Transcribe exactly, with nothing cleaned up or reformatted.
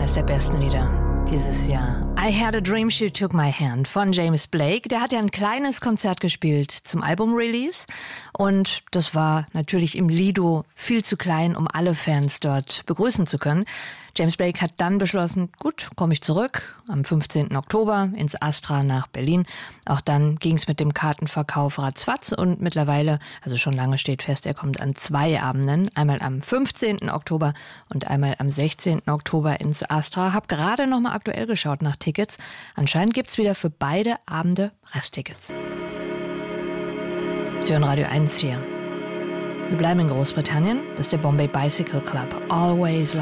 eines der besten Lieder dieses Jahr. I Had a Dream She Took My Hand von James Blake. Der hat ja ein kleines Konzert gespielt zum Album-Release. Und das war natürlich im Lido viel zu klein, um alle Fans dort begrüßen zu können. James Blake hat dann beschlossen, gut, komme ich zurück am fünfzehnten Oktober ins Astra nach Berlin. Auch dann ging es mit dem Kartenverkauf ratzfatz und mittlerweile, also schon lange steht fest, er kommt an zwei Abenden, einmal am fünfzehnten Oktober und einmal am sechzehnten Oktober ins Astra. Hab gerade noch mal aktuell geschaut nach Tickets. Anscheinend gibt's wieder für beide Abende Resttickets. Sie hören Radio eins hier. Wir bleiben in Großbritannien. Das ist der Bombay Bicycle Club. Always